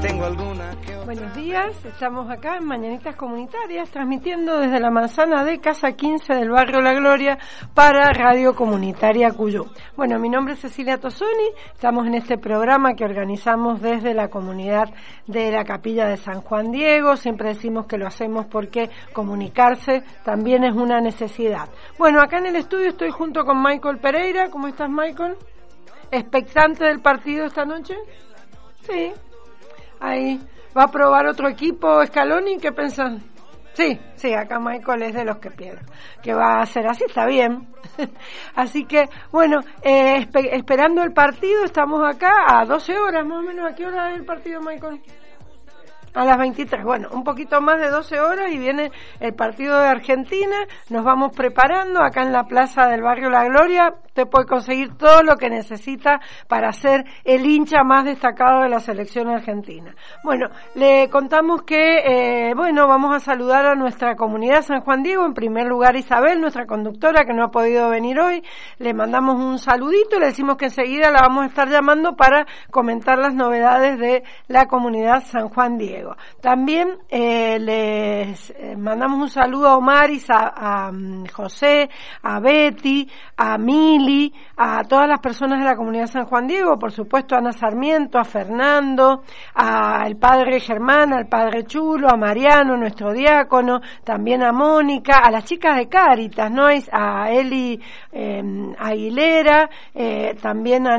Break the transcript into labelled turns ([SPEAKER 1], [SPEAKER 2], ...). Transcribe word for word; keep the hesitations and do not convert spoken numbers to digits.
[SPEAKER 1] tengo alguna que...
[SPEAKER 2] Buenos días, estamos acá en Mañanitas Comunitarias, transmitiendo desde la manzana de Casa quince del barrio La Gloria para Radio Comunitaria Cuyú. Bueno, mi nombre es Cecilia Tosoni, estamos en este programa que organizamos desde la comunidad de la Capilla de San Juan Diego. Siempre decimos que lo hacemos porque comunicarse también es una necesidad. Bueno, acá en el estudio estoy junto con Michael Pereira. ¿Cómo estás, Michael? ¿Expectante del partido esta noche? Sí. Ahí. ¿Va a probar otro equipo Scaloni? ¿Qué pensás? Sí, sí, acá Michael es de los que piensa que va a ser así, está bien. Así que, bueno, eh, espe- esperando el partido, estamos acá a doce horas más o menos. ¿A qué hora es el partido, Michael? A las veintitrés, bueno, un poquito más de doce horas y viene el partido de Argentina. Nos vamos preparando acá en la plaza del barrio La Gloria. Usted puede conseguir todo lo que necesita para ser el hincha más destacado de la selección argentina. Bueno, le contamos que, eh, bueno, vamos a saludar a nuestra comunidad San Juan Diego. En primer lugar, Isabel, nuestra conductora, que no ha podido venir hoy. Le mandamos un saludito y le decimos que enseguida la vamos a estar llamando para comentar las novedades de la comunidad San Juan Diego. También eh, les eh, mandamos un saludo a Omar y a, a um, José, a Betty, a Mili, a todas las personas de la comunidad San Juan Diego, por supuesto a Ana Sarmiento, a Fernando, al padre Germán, al padre Chulo, a Mariano, nuestro diácono, también a Mónica, a las chicas de Cáritas, ¿no? A Eli eh, Aguilera, eh, también a